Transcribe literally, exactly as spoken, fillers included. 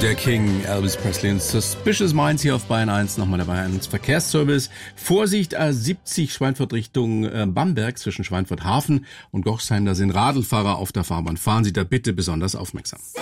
Der King, Elvis Presley und Suspicious Minds hier auf Bayern eins. Nochmal dabei ans Verkehrsservice. Vorsicht, A siebzig Schweinfurt Richtung äh, Bamberg zwischen Schweinfurt Hafen und Gochsheim. Da sind Radlfahrer auf der Fahrbahn. Fahren Sie da bitte besonders aufmerksam.